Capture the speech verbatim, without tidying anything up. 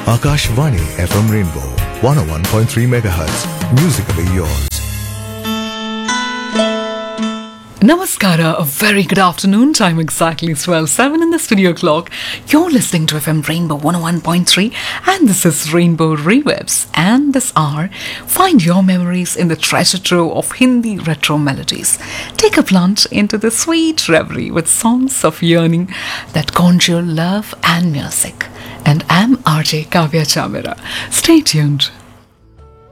Akashvani F M Rainbow one oh one point three megahertz. Musically yours. Namaskara, a very good afternoon. Time exactly twelve seven in the studio clock. You're listening to F M Rainbow one oh one point three, and this is Rainbow Rewaves. And this hour, find your memories in the treasure trove of Hindi retro melodies. Take a plunge into the sweet reverie with songs of yearning that conjure love and music. And I'm R J Kavya Chamera. Stay tuned.